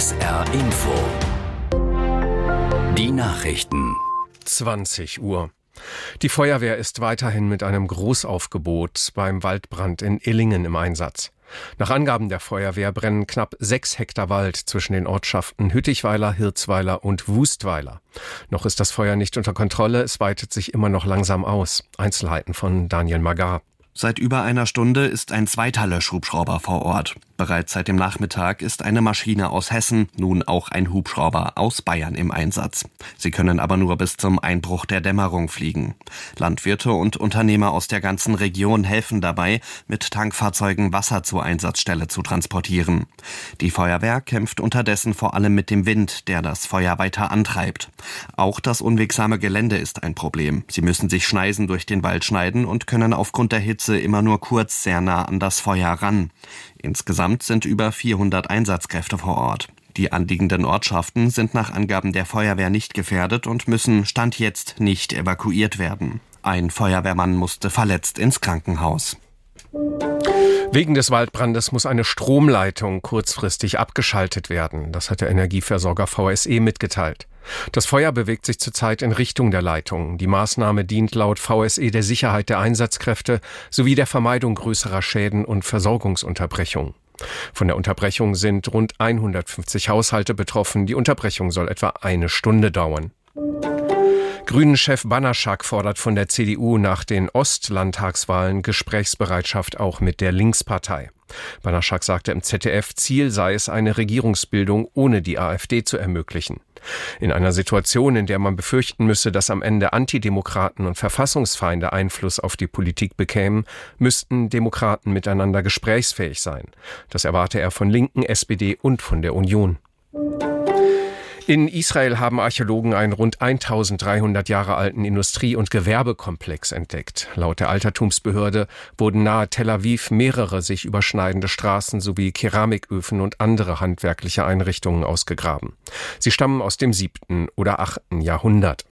SR Info. Die Nachrichten. 20 Uhr. Die Feuerwehr ist weiterhin mit einem Großaufgebot beim Waldbrand in Illingen im Einsatz. Nach Angaben der Feuerwehr brennen knapp 6 Hektar Wald zwischen den Ortschaften Hüttichweiler, Hirzweiler und Wustweiler. Noch ist das Feuer nicht unter Kontrolle, es weitet sich immer noch langsam aus. Einzelheiten von Daniel Magar. Seit über einer Stunde ist ein zweiter Löschhubschrauber vor Ort. Bereits seit dem Nachmittag ist eine Maschine aus Hessen, nun auch ein Hubschrauber aus Bayern im Einsatz. Sie können aber nur bis zum Einbruch der Dämmerung fliegen. Landwirte und Unternehmer aus der ganzen Region helfen dabei, mit Tankfahrzeugen Wasser zur Einsatzstelle zu transportieren. Die Feuerwehr kämpft unterdessen vor allem mit dem Wind, der das Feuer weiter antreibt. Auch das unwegsame Gelände ist ein Problem. Sie müssen sich Schneisen durch den Wald schneiden und können aufgrund der Hitze immer nur kurz sehr nah an das Feuer ran. Insgesamt sind über 400 Einsatzkräfte vor Ort. Die anliegenden Ortschaften sind nach Angaben der Feuerwehr nicht gefährdet und müssen Stand jetzt nicht evakuiert werden. Ein Feuerwehrmann musste verletzt ins Krankenhaus. Wegen des Waldbrandes muss eine Stromleitung kurzfristig abgeschaltet werden. Das hat der Energieversorger VSE mitgeteilt. Das Feuer bewegt sich zurzeit in Richtung der Leitung. Die Maßnahme dient laut VSE der Sicherheit der Einsatzkräfte sowie der Vermeidung größerer Schäden und Versorgungsunterbrechungen. Von der Unterbrechung sind rund 150 Haushalte betroffen. Die Unterbrechung soll etwa eine Stunde dauern. Grünen-Chef Banaschak fordert von der CDU nach den Ostlandtagswahlen Gesprächsbereitschaft auch mit der Linkspartei. Banaschak sagte im ZDF, Ziel sei es, eine Regierungsbildung ohne die AfD zu ermöglichen. In einer Situation, in der man befürchten müsse, dass am Ende Antidemokraten und Verfassungsfeinde Einfluss auf die Politik bekämen, müssten Demokraten miteinander gesprächsfähig sein. Das erwarte er von Linken, SPD und von der Union. In Israel haben Archäologen einen rund 1300 Jahre alten Industrie- und Gewerbekomplex entdeckt. Laut der Altertumsbehörde wurden nahe Tel Aviv mehrere sich überschneidende Straßen sowie Keramiköfen und andere handwerkliche Einrichtungen ausgegraben. Sie stammen aus dem 7. oder 8. Jahrhundert.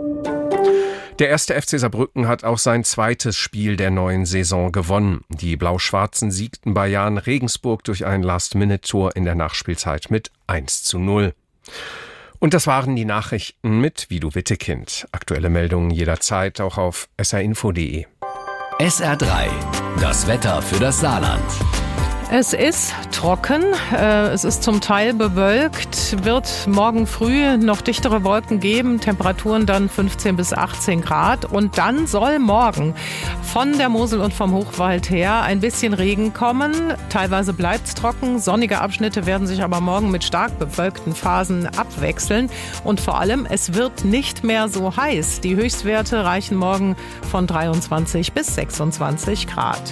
Der 1. FC Saarbrücken hat auch sein zweites Spiel der neuen Saison gewonnen. Die Blau-Schwarzen siegten bei Jahn Regensburg durch ein Last-Minute-Tor in der Nachspielzeit mit 1:0. Und das waren die Nachrichten mit Vido Wittekind. Aktuelle Meldungen jederzeit auch auf srinfo.de. SR3, das Wetter für das Saarland. Es ist trocken, es ist zum Teil bewölkt, wird morgen früh noch dichtere Wolken geben, Temperaturen dann 15 bis 18 Grad und dann soll morgen von der Mosel und vom Hochwald her ein bisschen Regen kommen. Teilweise bleibt es trocken, sonnige Abschnitte werden sich aber morgen mit stark bewölkten Phasen abwechseln und vor allem, es wird nicht mehr so heiß. Die Höchstwerte reichen morgen von 23 bis 26 Grad.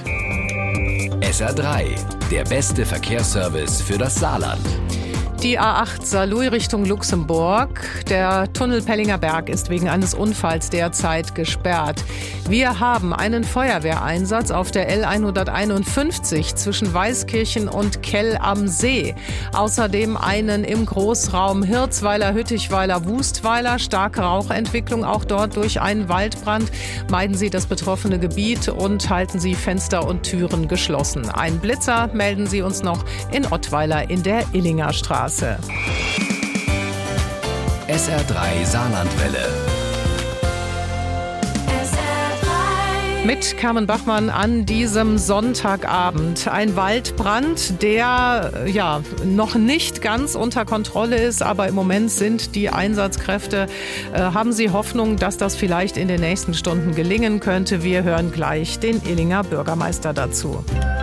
SR3, der beste Verkehrsservice für das Saarland. Die A8 Saarlouis Richtung Luxemburg. Der Tunnel Pellinger Berg ist wegen eines Unfalls derzeit gesperrt. Wir haben einen Feuerwehreinsatz auf der L151 zwischen Weißkirchen und Kell am See. Außerdem einen im Großraum Hirzweiler, Hüttichweiler, Wustweiler. Starke Rauchentwicklung auch dort durch einen Waldbrand. Meiden Sie das betroffene Gebiet und halten Sie Fenster und Türen geschlossen. Ein Blitzer melden Sie uns noch in Ottweiler in der Illinger Straße. SR3 Saarlandwelle. Mit Carmen Bachmann an diesem Sonntagabend. Ein Waldbrand, der noch nicht ganz unter Kontrolle ist, aber im Moment sind die Einsatzkräfte, haben sie Hoffnung, dass das vielleicht in den nächsten Stunden gelingen könnte. Wir hören gleich den Illinger Bürgermeister dazu.